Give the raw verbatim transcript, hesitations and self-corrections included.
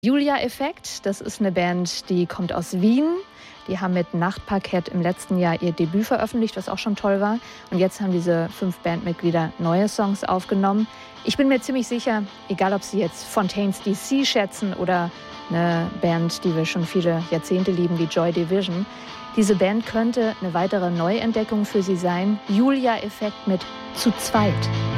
Julia-Effekt, das ist eine Band, die kommt aus Wien. Die haben mit Nachtparkett im letzten Jahr ihr Debüt veröffentlicht, was auch schon toll war. Und jetzt haben diese fünf Bandmitglieder neue Songs aufgenommen. Ich bin mir ziemlich sicher, egal ob Sie jetzt Fontaines D C schätzen oder eine Band, die wir schon viele Jahrzehnte lieben, wie Joy Division, diese Band könnte eine weitere Neuentdeckung für Sie sein. Julia-Effekt mit Zu zweit.